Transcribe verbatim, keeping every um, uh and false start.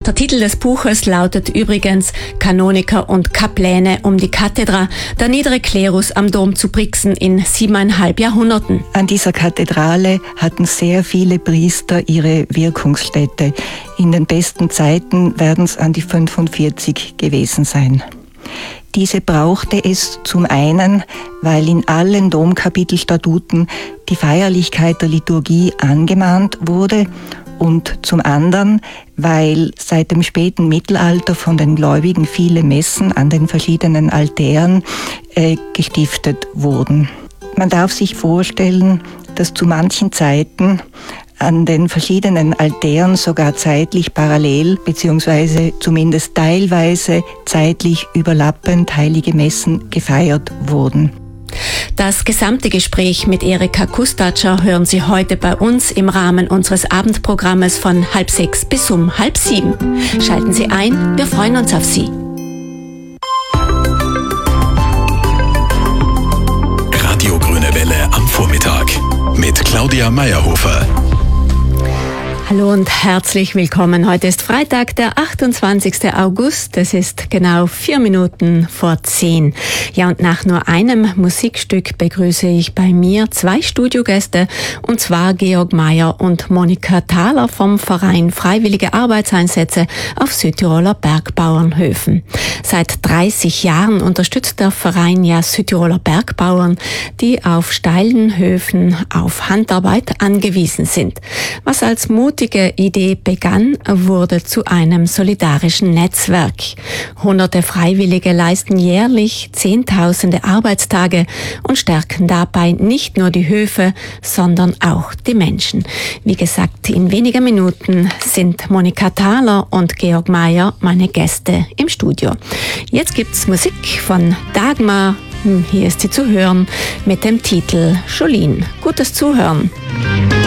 Der Titel des Buches lautet übrigens Kanoniker und Kapläne um die Kathedra, der niedere Klerus am Dom zu Brixen in siebeneinhalb Jahrhunderten. An dieser Kathedrale hatten sehr viele Priester ihre Wirkungsstätte. In den besten Zeiten werden es an die fünfundvierzig gewesen sein. Diese brauchte es zum einen, weil in allen Domkapitelstatuten die Feierlichkeit der Liturgie angemahnt wurde, und zum anderen, weil seit dem späten Mittelalter von den Gläubigen viele Messen an den verschiedenen Altären äh, gestiftet wurden. Man darf sich vorstellen, dass zu manchen Zeiten an den verschiedenen Altären sogar zeitlich parallel bzw. zumindest teilweise zeitlich überlappend heilige Messen gefeiert wurden. Das gesamte Gespräch mit Erika Kustatscher hören Sie heute bei uns im Rahmen unseres Abendprogrammes von halb sechs bis um halb sieben. Schalten Sie ein, wir freuen uns auf Sie. Radio Grüne Welle am Vormittag mit Claudia Meyerhofer. Hallo und herzlich willkommen. Heute ist Freitag, der achtundzwanzigsten August. Es ist genau vier Minuten vor zehn. Ja, und nach nur einem Musikstück begrüße ich bei mir zwei Studiogäste, und zwar Georg Meyer und Monika Thaler vom Verein Freiwillige Arbeitseinsätze auf Südtiroler Bergbauernhöfen. Seit dreißig Jahren unterstützt der Verein ja Südtiroler Bergbauern, die auf steilen Höfen auf Handarbeit angewiesen sind. Was als Mut Die Idee begann, wurde zu einem solidarischen Netzwerk. Hunderte Freiwillige leisten jährlich Zehntausende Arbeitstage und stärken dabei nicht nur die Höfe, sondern auch die Menschen. Wie gesagt, in wenigen Minuten sind Monika Thaler und Georg Meyer meine Gäste im Studio. Jetzt gibt's Musik von Dagmar. Hier ist sie zu hören mit dem Titel Jolene. Gutes Zuhören.